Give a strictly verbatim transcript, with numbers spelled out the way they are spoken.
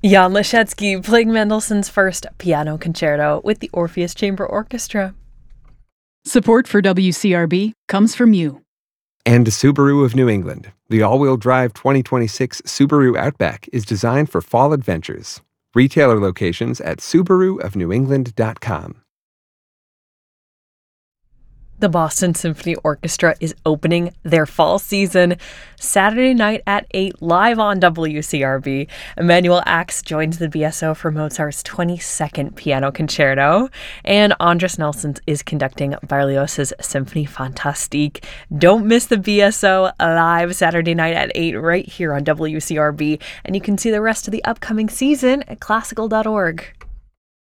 Jan Leschetsky playing Mendelssohn's First Piano Concerto with the Orpheus Chamber Orchestra. Support for W C R B comes from you. And Subaru of New England. The all-wheel drive twenty twenty-six Subaru Outback is designed for fall adventures. Retailer locations at subaru of new england dot com. The Boston Symphony Orchestra is opening their fall season Saturday night at eight live on W C R B. Emanuel Ax joins the B S O for Mozart's twenty-second Piano Concerto, and Andres Nelsons is conducting Berlioz's Symphonie Fantastique. Don't miss the B S O live Saturday night at eight right here on W C R B, and you can see the rest of the upcoming season at classical dot org.